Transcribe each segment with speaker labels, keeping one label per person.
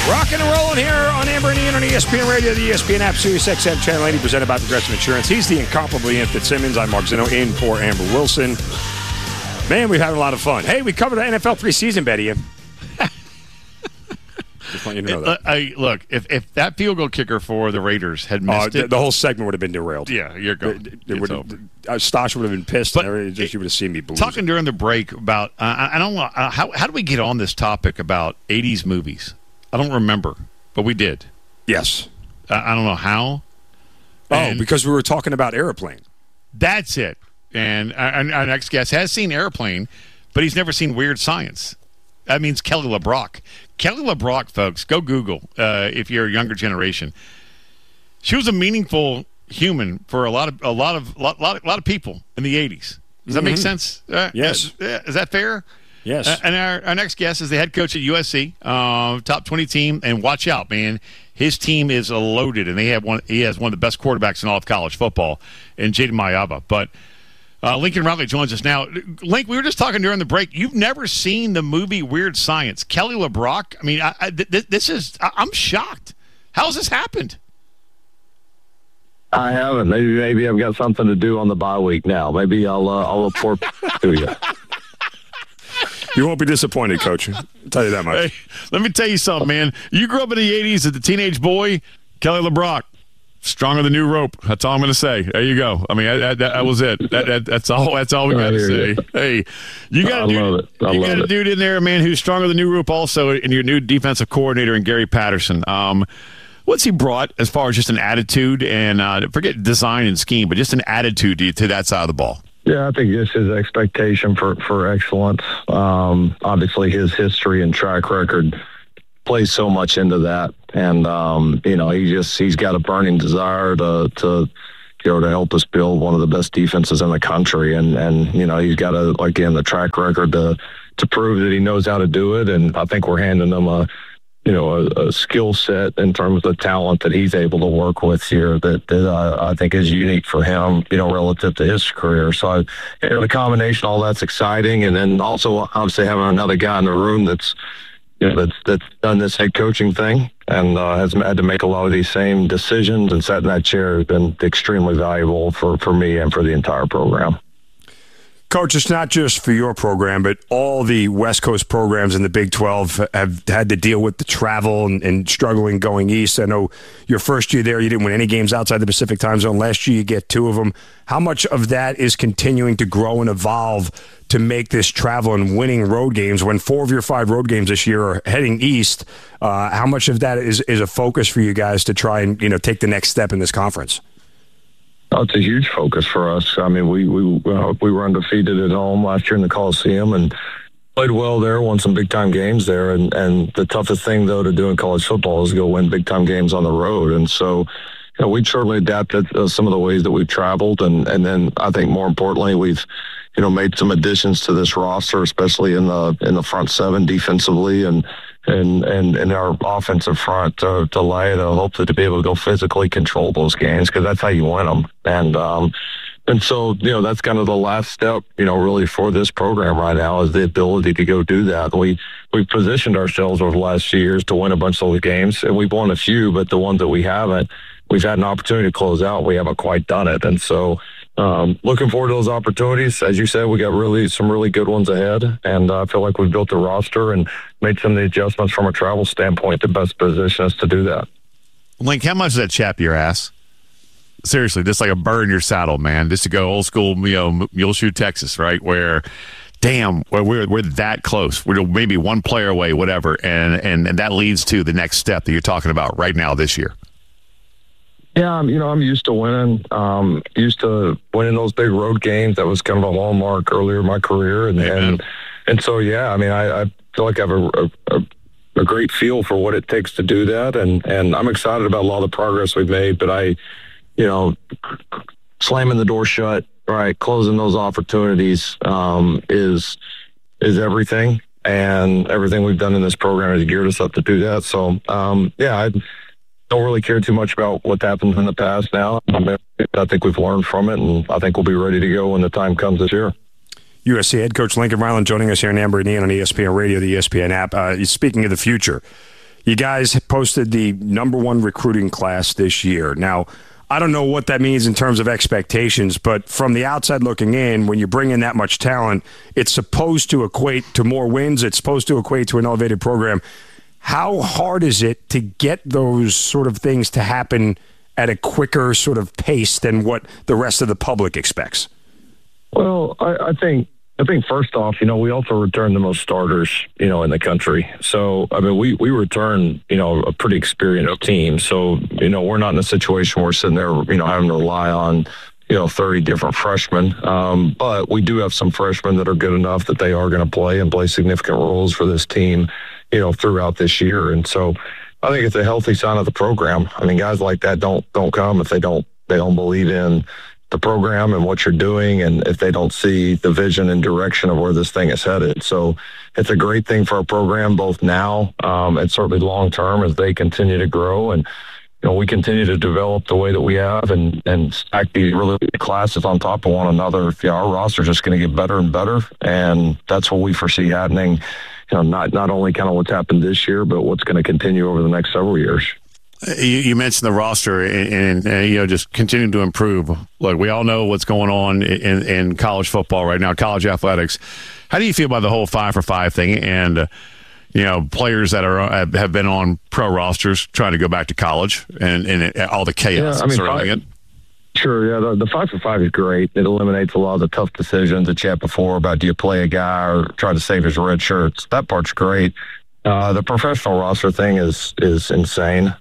Speaker 1: Rocking and rolling here on Amber and Ian on ESPN Radio, the ESPN app, Sirius XM Channel 80, presented by Progressive Insurance. He's the incomparably Ian Fitzsimmons. I'm Mark Zeno, in for Amber Wilson. Man, we've had a lot of fun. Hey, we covered the NFL preseason bet, Ian. Just want you to know that.
Speaker 2: Look, if that field goal kicker for the Raiders had missed it,
Speaker 1: the whole segment would have been derailed.
Speaker 2: Yeah, you're going.
Speaker 1: Stosh would have been pissed.
Speaker 2: But
Speaker 1: you would have seen me blues.
Speaker 2: Talking during the break about, I don't know, how do we get on this topic about 80s movies? I don't remember, but we did.
Speaker 1: Yes.
Speaker 2: I don't know how.
Speaker 1: Because we were talking about Airplane.
Speaker 2: That's it. And our next guest has seen Airplane, but he's never seen Weird Science. That means Kelly LeBrock. Kelly LeBrock, folks, go Google if you're a younger generation. She was a meaningful human for a lot of people in the 80s. Does that make sense?
Speaker 1: Yes.
Speaker 2: Is that fair?
Speaker 1: Yes.
Speaker 2: And our next guest is the head coach at USC, top 20 team. And watch out, man. His team is loaded, and he has one of the best quarterbacks in all of college football, in Jaden Mayava. But Lincoln Riley joins us now. Link, we were just talking during the break. You've never seen the movie Weird Science. Kelly LeBrock, I mean, I'm shocked. How's this happened?
Speaker 3: I haven't. Maybe I've got something to do on the bye week now. Maybe I'll report to you.
Speaker 1: You won't be disappointed, Coach. I'll tell you that much.
Speaker 2: Hey, let me tell you something, man. You grew up in the 80s as a teenage boy. Kelly LeBrock, stronger than new rope. That's all I'm going to say. There you go. I mean, that was it. That's all we got to say. Hey, you got a dude in there, man, who's stronger than new rope also, and your new defensive coordinator in Gary Patterson. What's he brought as far as just an attitude and forget design and scheme, but just an attitude to that side of the ball?
Speaker 3: Yeah, I think just his expectation for excellence. Obviously, his history and track record plays so much into that, and he's got a burning desire to help us build one of the best defenses in the country, and he's got the track record to prove that he knows how to do it, and I think we're handing him a skill set in terms of the talent that he's able to work with here that I think is unique for him, relative to his career. So, the combination, all that's exciting. And then also, obviously, having another guy in the room that's done this head coaching thing and has had to make a lot of these same decisions and sat in that chair has been extremely valuable for me and for the entire program.
Speaker 1: Coach, it's not just for your program, but all the West Coast programs in the Big 12 have had to deal with the travel and struggling going east. I know your first year there, you didn't win any games outside the Pacific time zone. Last year, you get 2 of them. How much of that is continuing to grow and evolve to make this travel and winning road games when 4 of your 5 road games this year are heading east? How much of that is a focus for you guys to try and take the next step in this conference?
Speaker 3: It's a huge focus for us. I mean, we were undefeated at home last year in the Coliseum and played well there, won some big-time games there. And the toughest thing, though, to do in college football is go win big-time games on the road. And so, we've certainly adapted some of the ways that we've traveled. And then I think more importantly, we've, made some additions to this roster, especially in the front 7 defensively and our offensive front to hopefully to be able to go physically control those games because that's how you win them. And so, that's kind of the last step, really for this program right now is the ability to go do that. We've positioned ourselves over the last few years to win a bunch of those games, and we've won a few, but the ones that we haven't, we've had an opportunity to close out. We haven't quite done it. And so, looking forward to those opportunities. As you said, we got some really good ones ahead, and I feel like we've built a roster and made some of the adjustments from a travel standpoint to best position us to do that.
Speaker 2: Link, how much does that chap your ass? Seriously, just like a bird in your saddle, man. Just to go old school, Muleshoe, Texas, right? Where, damn, we're that close. We're maybe one player away, whatever, and that leads to the next step that you're talking about right now this year.
Speaker 3: Yeah, I'm used to winning. Used to winning those big road games. That was kind of a hallmark earlier in my career, and so yeah. I mean, I feel like I have a great feel for what it takes to do that, and I'm excited about a lot of the progress we've made. But slamming the door shut, right, closing those opportunities is everything, and everything we've done in this program has geared us up to do that. So I don't really care too much about what happened in the past now. I think we've learned from it, and I think we'll be ready to go when the time comes this year.
Speaker 1: USC head coach Lincoln Riley joining us here in Amber and Ian on ESPN Radio, the ESPN app. Speaking of the future, You guys posted the #1 recruiting class this year. Now, I don't know what that means in terms of expectations, but from the outside looking in, when you bring in that much talent, it's supposed to equate to more wins. It's supposed to equate to an elevated program. How hard is it to get those sort of things to happen at a quicker sort of pace than what the rest of the public expects?
Speaker 3: Well, I think first off, we also return the most starters, in the country. So, I mean, we return, a pretty experienced team. So, we're not in a situation where we're sitting there, having to rely on, 30 different freshmen. But we do have some freshmen that are good enough that they are going to play significant roles for this team, throughout this year. And so I think it's a healthy sign of the program. I mean, guys like that don't come if they don't believe in the program and what you're doing, and if they don't see the vision and direction of where this thing is headed. So it's a great thing for our program, both now and certainly long term as they continue to grow. And, we continue to develop the way that we have and stack these really good classes on top of one another. Our roster is just going to get better and better. And that's what we foresee happening, not only kind of what's happened this year, but what's going to continue over the next several years.
Speaker 2: You mentioned the roster and just continuing to improve. Look, we all know what's going on in college football right now, college athletics. How do you feel about the whole 5-for-5 thing and players that have been on pro rosters trying to go back to college and all the chaos surrounding it?
Speaker 3: Sure, yeah. The 5-for-5 is great. It eliminates a lot of the tough decisions that you had before about do you play a guy or try to save his red shirts. That part's great. The professional roster thing is insane.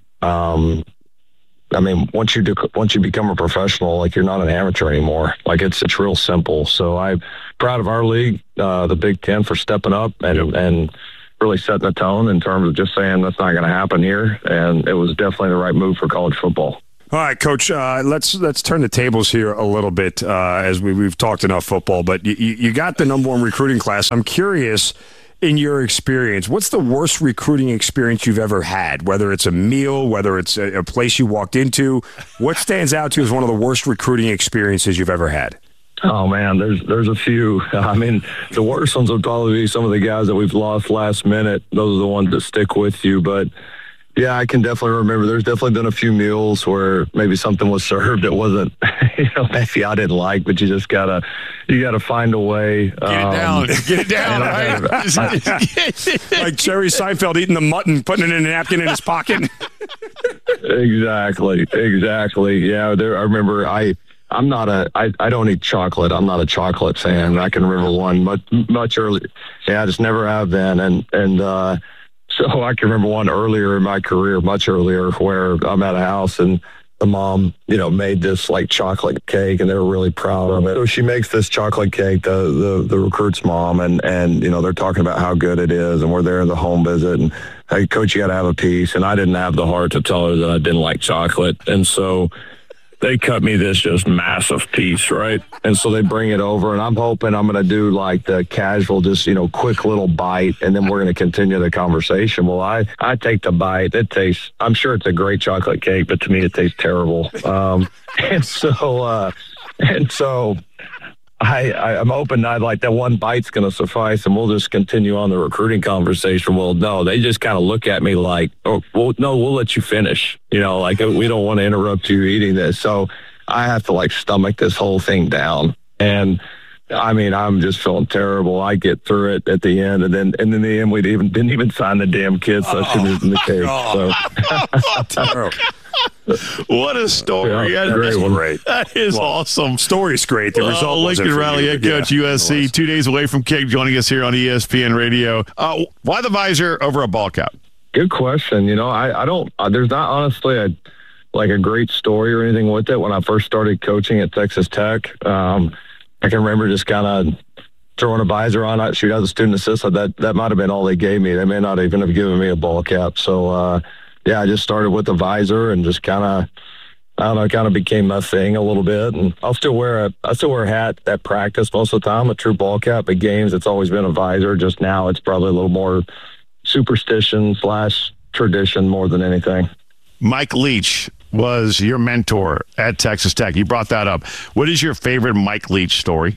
Speaker 3: I mean, once you become a professional, like you're not an amateur anymore. Like it's real simple. So I'm proud of our league, the Big Ten, for stepping up and really setting the tone in terms of just saying that's not going to happen here. And it was definitely the right move for college football.
Speaker 1: All right, Coach, let's turn the tables here a little bit as we've talked enough football, but you got the #1 recruiting class. I'm curious, in your experience, what's the worst recruiting experience you've ever had? Whether it's a meal, whether it's a place you walked into, what stands out to you as one of the worst recruiting experiences you've ever had?
Speaker 3: Oh, man, there's a few. I mean, the worst ones would probably be some of the guys that we've lost last minute. Those are the ones that stick with you. But, yeah, I can definitely remember. There's definitely been a few meals where maybe something was served that wasn't, maybe I didn't like, but you gotta find a way.
Speaker 2: Get it down, right?
Speaker 1: Like Jerry Seinfeld eating the mutton, putting it in a napkin in his pocket.
Speaker 3: Exactly. Yeah, I remember I don't eat chocolate. I'm not a chocolate fan. I can remember one much earlier. Yeah, I just never have been. And so I can remember one earlier in my career, much earlier, where I'm at a house and the mom, made this like chocolate cake and they were really proud of it. So she makes this chocolate cake, the recruit's mom, and they're talking about how good it is. And we're there in the home visit and, hey, Coach, you got to have a piece. And I didn't have the heart to tell her that I didn't like chocolate. And so they cut me this just massive piece, right? And so they bring it over, and I'm hoping I'm going to do like the casual, just, quick little bite, and then we're going to continue the conversation. Well, I take the bite. I'm sure it's a great chocolate cake, but to me it tastes terrible. And so I'm hoping that one bite's going to suffice, and we'll just continue on the recruiting conversation. Well, no, they just kind of look at me like, oh, well, no, we'll let you finish. We don't want to interrupt you eating this. So I have to stomach this whole thing down. And I mean, I'm just feeling terrible. I get through it at the end, and then in the end, we didn't even sign the damn kids, so I shouldn't have the cake. So.
Speaker 2: What a story.
Speaker 3: Yeah,
Speaker 2: great. That is awesome.
Speaker 1: Story's great. The result
Speaker 2: Lincoln Riley, head coach, USC, 2 days away from King, joining us here on ESPN Radio. Why the visor over a ball cap?
Speaker 3: Good question. I don't, there's not honestly a great story or anything with it. When I first started coaching at Texas Tech, I can remember just kind of throwing a visor on. As a student assistant, that might have been all they gave me. They may not even have given me a ball cap. So, yeah, I just started with a visor and just kind of became my thing a little bit. And I still wear a hat at practice most of the time, a true ball cap. At games, it's always been a visor. Just now, it's probably a little more superstition / tradition more than anything.
Speaker 2: Mike Leach was your mentor at Texas Tech. You brought that up. What is your favorite Mike Leach story?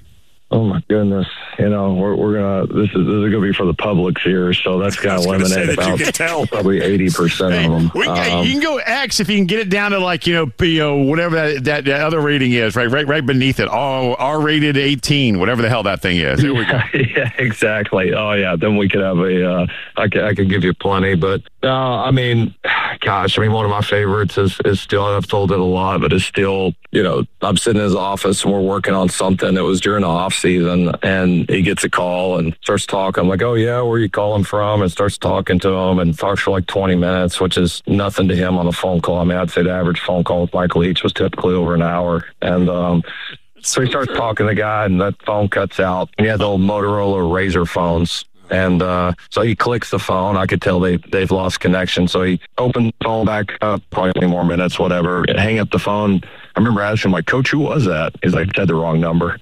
Speaker 3: Oh my goodness! We're gonna. This is gonna be for the public's ears, so that's gonna eliminate about probably 80% of them.
Speaker 2: You can go X if you can get it down to whatever that other rating is, right beneath it. R-rated 18, whatever the hell that thing is. There we go.
Speaker 3: Yeah, exactly. Oh yeah, then we could have I could give you plenty, but one of my favorites is still. I've told it a lot, but it's still. I'm sitting in his office and we're working on something. It was during the off season, and he gets a call and starts talking. I'm like, oh yeah, where are you calling from? And starts talking to him and talks for like 20 minutes, which is nothing to him on a phone call. I mean, I'd say the average phone call with Mike Leach was typically over an hour. And so he starts talking to the guy, and that phone cuts out. And he had the old Motorola Razor phones. And so he clicks the phone. I could tell they've lost connection. So he opened the phone back up, probably 20 more minutes, whatever, and hang up the phone. I remember asking him, like, Coach, who was that? He's like, had the wrong number.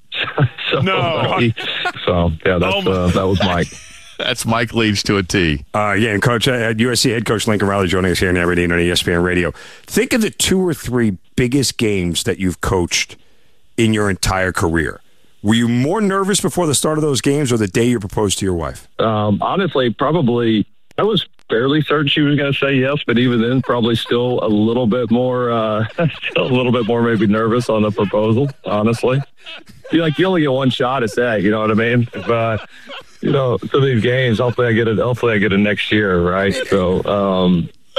Speaker 3: That was Mike.
Speaker 2: That's Mike Leach to a T.
Speaker 1: And Coach, USC head coach Lincoln Riley joining us here in Aberdeen on ESPN Radio. Think of the 2 or 3 biggest games that you've coached in your entire career. Were you more nervous before the start of those games or the day you proposed to your wife?
Speaker 3: Honestly, probably I was fairly certain she was going to say yes, but even then, probably still a little bit more maybe nervous on the proposal, honestly. You only get one shot at that, you know what I mean? But, some of these games, hopefully I get it next year, right? So,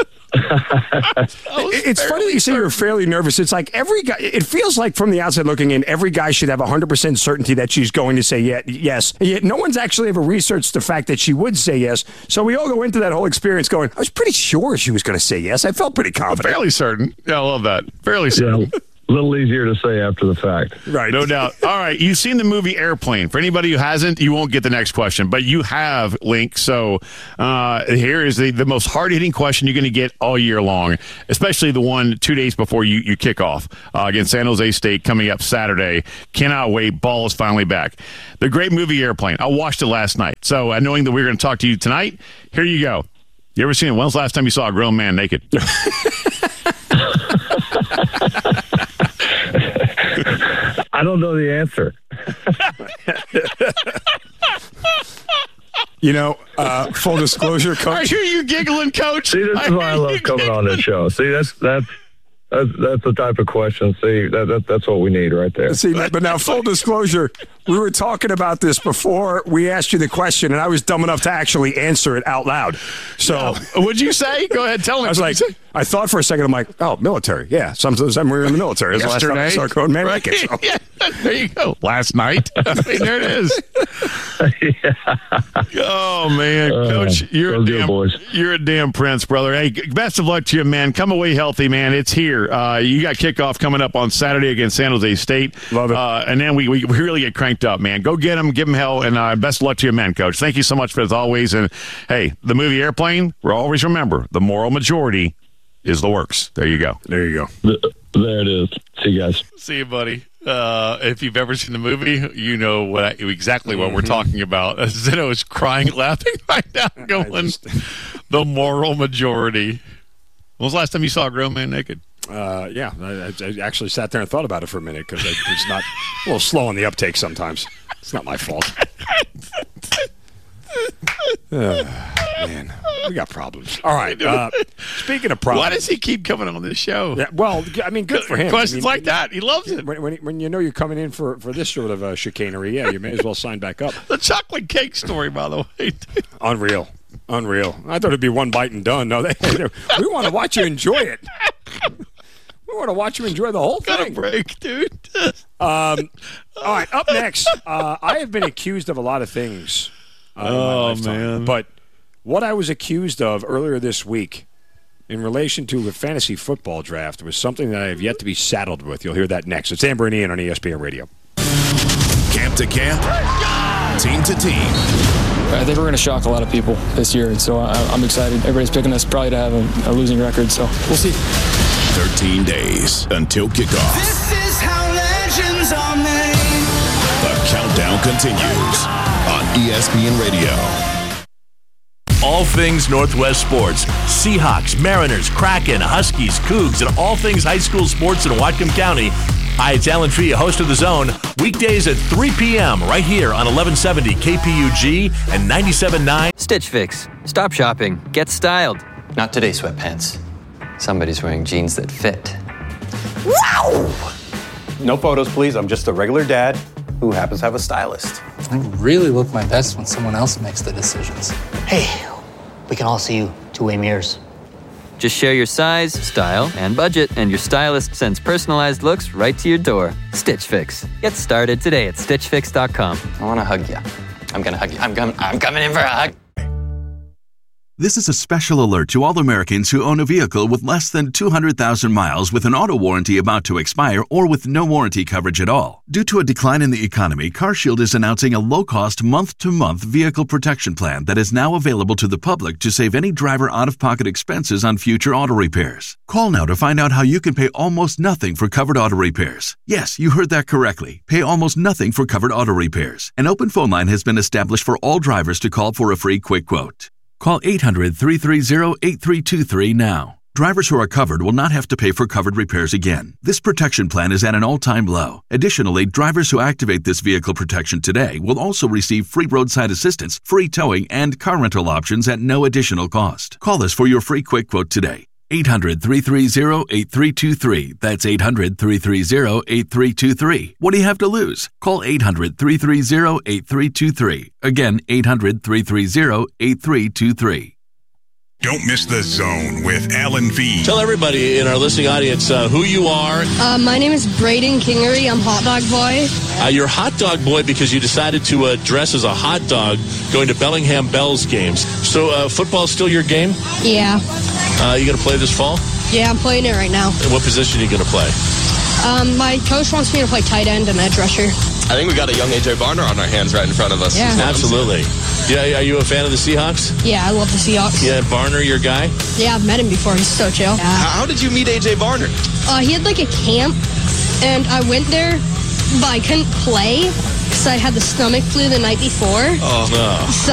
Speaker 1: it's funny that you say you're fairly nervous. It's like every guy, it feels like from the outside looking in, every guy should have 100% certainty that she's going to say yes. And yet no one's actually ever researched the fact that she would say yes. So we all go into that whole experience going, I was pretty sure she was going to say yes. I felt pretty confident.
Speaker 2: Fairly certain. Yeah, I love that. Fairly certain.
Speaker 3: Yeah. A little easier to say after the fact.
Speaker 2: Right. No doubt. All right. You've seen the movie Airplane. For anybody who hasn't, you won't get the next question, but you have, Link. So here is the most hard-hitting question you're going to get all year long, especially the one 2 days before you kick off against San Jose State coming up Saturday. Cannot wait. Ball is finally back. The great movie Airplane. I watched it last night. So knowing that we're going to talk to you tonight, here you go. You ever seen it? When's the last time you saw a grown man naked?
Speaker 3: I don't know the answer.
Speaker 1: Full disclosure, Coach.
Speaker 2: Are you giggling, Coach?
Speaker 3: See, this is why I love coming on this show. See, that's the type of question. See, that's what we need right there.
Speaker 1: See, but now, full disclosure, we were talking about this before we asked you the question, and I was dumb enough to actually answer it out loud. So,
Speaker 2: what'd you say? Go ahead, tell me.
Speaker 1: I was like, I thought for a second, I'm like, oh, military. Yeah, sometime we were in the military. That's the last time I saw a grown man naked. So.
Speaker 2: Yeah, there you go. Last night. I mean, there it is. Oh, man. Coach, you're a damn prince, brother. Hey, best of luck to you, man. Come away healthy, man. It's here. You got kickoff coming up on Saturday against San Jose State.
Speaker 1: Love it.
Speaker 2: And then we really get cranked up, man. Go get them, give them hell, and best of luck to you, man, Coach. Thank you so much, as always. And, hey, the movie Airplane, we'll always remember, the moral majority is the works. There you go.
Speaker 1: There you go.
Speaker 3: There it is. See you guys.
Speaker 2: See you, buddy. If you've ever seen the movie, you know exactly what we're talking about. Zeno is crying, laughing right now, going, the moral majority. When was the last time you saw a grown man naked?
Speaker 1: Yeah, I actually sat there and thought about it for a minute because it's not a little slow on the uptake sometimes. It's not my fault. Man, we got problems. All right. Speaking of problems,
Speaker 2: why does he keep coming on this show?
Speaker 1: Yeah, well, I mean, good for him.
Speaker 2: Questions like that, he loves it.
Speaker 1: When you know you're coming in for this sort of chicanery, yeah, you may as well sign back up.
Speaker 2: The chocolate cake story, by the way.
Speaker 1: Unreal. I thought it'd be one bite and done. No, we want to watch you enjoy it. We want to watch you enjoy the whole thing.
Speaker 2: Got a break, dude.
Speaker 1: All right, up next, I have been accused of a lot of things. Man. But what I was accused of earlier this week in relation to a fantasy football draft was something that I have yet to be saddled with. You'll hear that next. It's Amber and Ian on ESPN Radio.
Speaker 4: Camp to camp, team to team.
Speaker 5: I think we're going to shock a lot of people this year, and so I'm excited. Everybody's picking us probably to have a losing record, so we'll see.
Speaker 4: 13 days until kickoff.
Speaker 6: This is how legends are made.
Speaker 4: The countdown continues on ESPN Radio.
Speaker 7: All things Northwest sports. Seahawks, Mariners, Kraken, Huskies, Cougs, and all things high school sports in Whatcom County. Hi, it's Alan Fee, host of The Zone, weekdays at 3 p.m. right here on 1170 KPUG and 97.9.
Speaker 8: Stitch Fix. Stop shopping. Get styled.
Speaker 9: Not today, sweatpants. Somebody's wearing jeans that fit.
Speaker 10: Wow! No photos, please. I'm just a regular dad who happens to have a stylist.
Speaker 11: I really look my best when someone else makes the decisions.
Speaker 12: Hey, we can all see you two-way mirrors.
Speaker 8: Just share your size, style, and budget, and your stylist sends personalized looks right to your door. Stitch Fix. Get started today at StitchFix.com.
Speaker 9: I want to hug you. I'm going to hug you. I'm coming in for a hug.
Speaker 13: This is a special alert to all Americans who own a vehicle with less than 200,000 miles with an auto warranty about to expire or with no warranty coverage at all. Due to a decline in the economy, CarShield is announcing a low-cost month-to-month vehicle protection plan that is now available to the public to save any driver out-of-pocket expenses on future auto repairs. Call now to find out how you can pay almost nothing for covered auto repairs. Yes, you heard that correctly. Pay almost nothing for covered auto repairs. An open phone line has been established for all drivers to call for a free quick quote. Call 800-330-8323 now. Drivers who are covered will not have to pay for covered repairs again. This protection plan is at an all-time low. Additionally, drivers who activate this vehicle protection today will also receive free roadside assistance, free towing, and car rental options at no additional cost. Call us for your free quick quote today. 800-330-8323. That's 800-330-8323. What do you have to lose? Call 800-330-8323. Again, 800-330-8323.
Speaker 4: Don't miss The Zone with Alan V.
Speaker 7: Tell everybody in our listening audience who you are.
Speaker 14: My name is Braden Kingery. I'm Hot Dog Boy.
Speaker 7: You're Hot Dog Boy because you decided to dress as a hot dog going to Bellingham Bells games. So football's still your game?
Speaker 14: Yeah.
Speaker 7: You going to play this fall?
Speaker 14: Yeah, I'm playing it right now.
Speaker 7: And what position are you going to play?
Speaker 14: My coach wants me to play tight end and edge rusher.
Speaker 15: I think we got a young A.J. Barner on our hands right in front of us.
Speaker 14: Yeah.
Speaker 7: Absolutely. Yeah, are you a fan of the Seahawks?
Speaker 14: Yeah, I love the Seahawks.
Speaker 7: Yeah, Barner, your guy?
Speaker 14: Yeah, I've met him before. He's so chill.
Speaker 15: How did you meet A.J. Barner?
Speaker 14: He had like a camp, and I went there, but I couldn't play because I had the stomach flu the night before.
Speaker 7: Oh, no.
Speaker 14: So